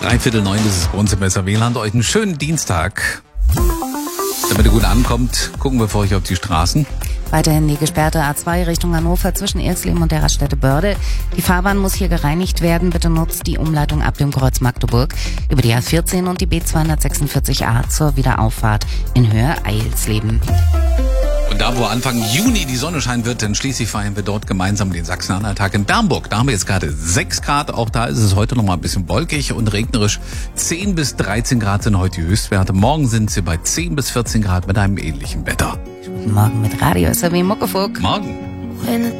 8:45, das ist bei uns im SRW-Land. Euch einen schönen Dienstag. Damit ihr gut ankommt, gucken wir für euch auf die Straßen. Weiterhin die gesperrte A2 Richtung Hannover zwischen Ilsleben und der Raststätte Börde. Die Fahrbahn muss hier gereinigt werden. Bitte nutzt die Umleitung ab dem Kreuz Magdeburg über die A14 und die B246a zur Wiederauffahrt in Höhe Eilsleben. Und da, wo Anfang Juni die Sonne scheinen wird, dann schließlich feiern wir dort gemeinsam den Sachsen-Anhalt-Tag in Bernburg. Da haben wir jetzt gerade 6 Grad. Auch da ist es heute noch mal ein bisschen wolkig und regnerisch. 10 bis 13 Grad sind heute die Höchstwerte. Morgen sind sie bei 10 bis 14 Grad mit einem ähnlichen Wetter. Guten Morgen mit Radio SRW Muckefuck. Morgen.